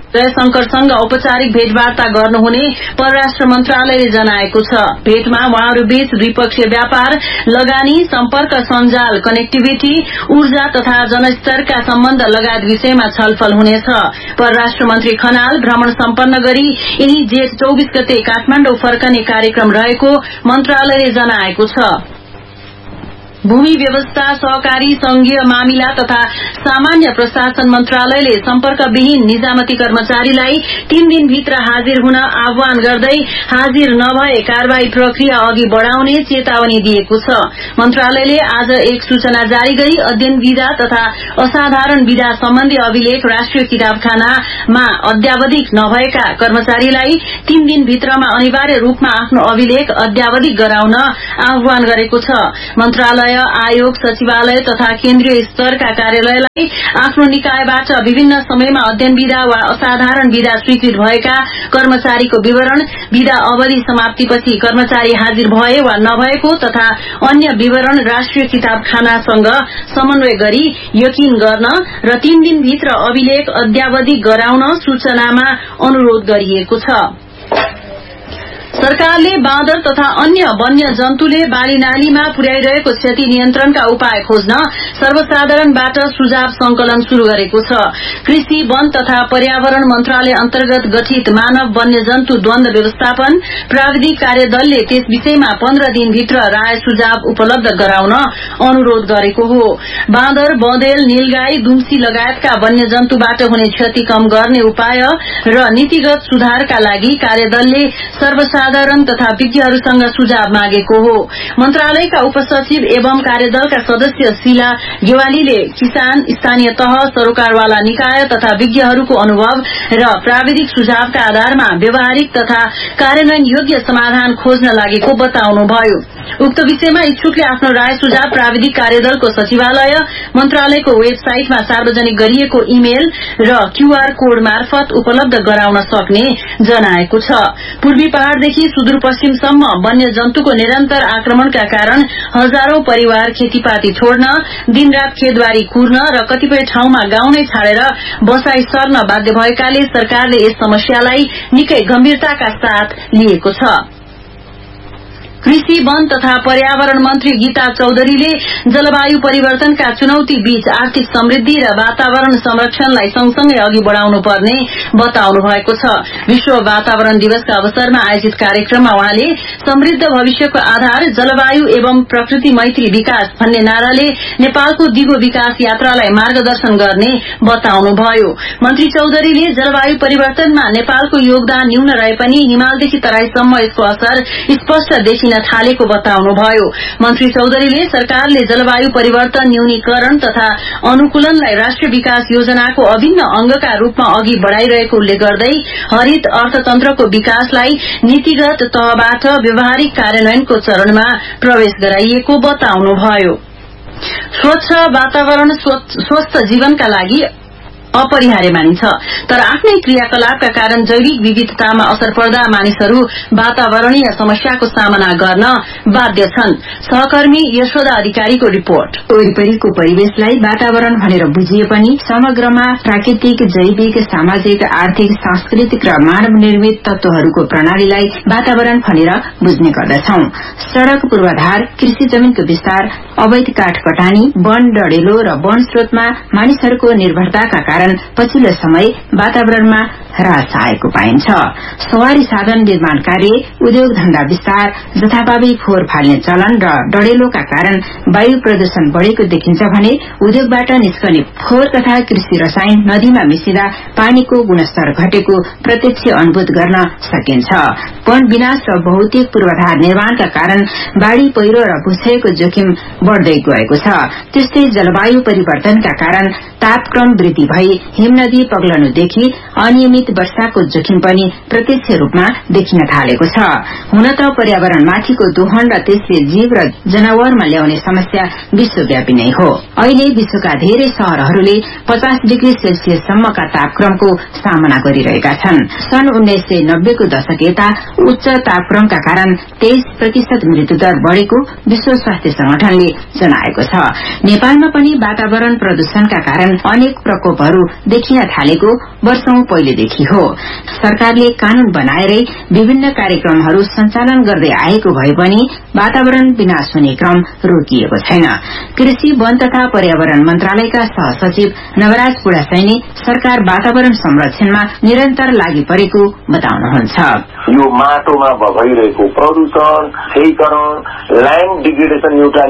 जयशंकरसँग औपचारिक भेटवार्ता गर्नुहुने परराष्ट्र मन्त्रालयले जनाएको छ। भेटमा उहाँहरूबीच द्विपक्षीय व्यापार, लगानी, सम्पर्क, सञ्जाल, कनेक्टिभिटी, ऊर्जा तथा जनस्तरका सम्बन्ध लगायत विषयमा छलफल हुनेछ। परराष्ट्र मन्त्री खनाल भ्रमण सम्पन्न गरी यही जेठ 24 गते काठमाडौँ फर्कने कार्यक्रम रहेको मन्त्रालयले जनाएको छ। भूमि व्यवस्था, सहकारी, संघीय मामिला तथा सामान्य प्रशासन मन्त्रालयले सम्पर्कविहीन निजामती कर्मचारीलाई 3 दिनभित्र हाजिर हुन आह्वान गर्दै हाजिर नभए कार्यवाही प्रक्रिया अघि बढ़ाउने चेतावनी दिएको छ। मन्त्रालयले आज एक सूचना जारी गरी अध्ययन विधा तथा असाधारण विधा सम्बन्धी अभिलेख राष्ट्रिय किताबखानामा अद्यावधिक नभएका कर्मचारीलाई 3 दिनभित्रमा अनिवार्य रूपमा आफ्नो अभिलेख अद्यावधिक गराउन आह्वान गरेको छ। मन्त्रालय, आयोग, सचिवालय तथा केन्द्रीय स्तरका कार्यालयलाई आफ्नो निकायबाट विभिन्न समयमा अध्ययन विधा वा असाधारण विधा स्वीकृत भएका कर्मचारीको विवरण, विधा अवधि समाप्तिपछि कर्मचारी हाजिर भए वा नभएको तथा अन्य विवरण राष्ट्रिय किताबखानासँग समन्वय गरी यकिन गर्न र 3 दिनभित्र अभिलेख अद्यावधिक गराउन सूचनामा अनुरोध गरिएको छ। सरकारले बाँदर तथा अन्य वन्य जन्तुले बाली नालीमा पुर्याइरहेको क्षति नियन्त्रणका उपाय खोज्न सर्वसाधारणबाट सुझाव संकलन शुरू गरेको छ। कृषि, वन तथा पर्यावरण मन्त्रालय अन्तर्गत गठित मानव वन्यजन्तु द्वन्द्व व्यवस्थापन प्राविधिक कार्यदलले त्यस विषयमा 15 दिनभित्र राय सुझाव उपलब्ध गराउन अनुरोध गरेको हो। बाँदर, बँदेल, नीलगाई, दुम्सी लगायतका वन्यजन्तुबाट हुने क्षति कम गर्ने उपाय र नीतिगत सुधारका लागि कार्यदलले सर्वसाधारण तथा विज्ञहरूसँग सुझाव मागेको हो। मन्त्रालयका उपसचिव एवं कार्यदलका सदस्य शीला गेवालीले किसान, स्थानीय तह, सरोकारवाला निकाय तथा विज्ञहरूको अनुभव र प्राविधिक सुझावका आधारमा व्यावहारिक तथा कार्यान्वयन योग्य समाधान खोज्न लागेको बताउनुभयो। उक्त विषयमा इच्छुकले आफ्नो राय सुझाव प्राविधिक कार्यदलको सचिवालय, मन्त्रालयको वेबसाइटमा सार्वजनिक गरिएको इमेल र क्यूआर कोड मार्फत उपलब्ध गराउन सक्ने जनाएको छ। पूर्वी पहाड़देखि सुदूरपश्चिमसम्म वन्यजन्तुको निरन्तर आक्रमणका कारण हजारौं परिवार खेतीपाती छोड्न, दिनरात खेतबारी कुर्न र कतिपय ठाउँमा गाउँ नै छाडेर बसाई सर्न बाध्य भएकाले सरकारले यस समस्यालाई निकै गम्भीरताका साथ लिएको छ। कृषि, वन तथा पर्यावरण मन्त्री गीता चौधरीले जलवायु परिवर्तनका चुनौती बीच आर्थिक समृद्धि र वातावरण संरक्षणलाई सँगसँगै अघि बढ़ाउनु पर्ने बताउनु भएको छ। विश्व वातावरण दिवसका अवसरमा आयोजित कार्यक्रममा उहाँले समृद्ध भविष्यको आधार जलवायु एवं प्रकृति मैत्री विकास भन्ने नाराले नेपालको दिगो विकास यात्रालाई मार्गदर्शन गर्ने बताउनुभयो। मन्त्री चौधरीले जलवायु परिवर्तनमा नेपालको योगदान न्यून रहे पनि हिमालदेखि तराईसम्म यसको असर स्पष्ट देखिन थालेको बताउनुभयो। मन्त्री चौधरीले सरकारले जलवायु परिवर्तन न्यूनीकरण तथा अनुकूलनलाई राष्ट्रिय विकास योजनाको अभिन्न अंगका रूपमा अघि बढ़ाइरहेको उल्लेख गर्दै हरित अर्थतन्त्रको विकासलाई नीतिगत तहबाट व्यावहारिक कार्यान्वयनको चरणमा प्रवेश गराइएको बताउनुभयो। स्वच्छ वातावरण स्वस्थ जीवनका लागि अपरिहार्य मानिन्छ, तर आफ्नै क्रियाकलापका कारण जैविक विविधतामा असर पर्दा मानिसहरू वातावरणीय समस्याको सामना गर्न बाध्य छन्। सहकर्मी यशोदा अधिकारीको रिपोर्ट। वरिपरिको परिवेशलाई वातावरण भनेर बुझिए पनि समग्रमा प्राकृतिक, जैविक, सामाजिक, आर्थिक, सांस्कृतिक र मानव निर्मित तत्वहरूको प्रणालीलाई वातावरण भनेर बुझ्ने गर्दछौं। सड़क पूर्वाधार, कृषि जमीनको विस्तार, अवैध काठ कटानी, वन डढेलो र वन स्रोतमा मानिसहरूको निर्भरताका कारण पछिल्लो समय वातावरणमा ह्रास आएको पाइन्छ। सवारी साधन निर्माण कार्य, उद्योग धन्दा विस्तार, जथाभावी फोहोर फाल्ने चलन र डढेलोका कारण वायु प्रदूषण बढ़ेको देखिन्छ भने उद्योगबाट निस्कने फोहोर तथा कृषि रसायन नदीमा मिसिदा पानीको गुणस्तर घटेको प्रत्यक्ष अनुभूत गर्न सकिन्छ। वन विनाश र भौतिक पूर्वाधार निर्माणका कारण बाढ़ी, पहिरो र भूक्षयको जोखिम बढ़दै गएको छ। त्यस्तै जलवायु परिवर्तनका कारण तापक्रम वृद्धि भई हिमनदी पग्लनुदेखि अनियमित वर्षाको जोखिम पनि प्रत्यक्ष रूपमा देखिन थालेको छ। हुन त पर्यावरणमाथिको दोहन र त्यसले जीव र जनावरमा ल्याउने समस्या विश्वव्यापी नै हो। अहिले विश्वका धेरै शहरहरूले 50 डिग्री सेल्सियससम्मका तापक्रमको सामना गरिरहेका छन्। सन् 1990 को दशक यता उच्च तापक्रमका कारण 23% मृत्युदर बढ़ेको विश्व स्वास्थ्य संगठनले जनाएको छ। नेपालमा पनि वातावरण प्रदूषणका कारण अनेक प्रकोपहरू देखिन थालेको वर्षौं पहिलेदेखि देखि हो। सरकारले कानून बनाएरै विभिन्न कार्यक्रमहरू सञ्चालन गर्दै आएको भए पनि वातावरण विनाश हुने क्रम रोकिएको छैन। कृषि, वन तथा पर्यावरण मन्त्रालयका सहसचिव नवराज पुडासैनी सरकार वातावरण संरक्षणमा निरन्तर लागि परेको बताउनुहुन्छ। यो माटोमा भइरहेको प्रदूषण, क्षयीकरण, ल्यान्ड डिग्रेडेसन एउटा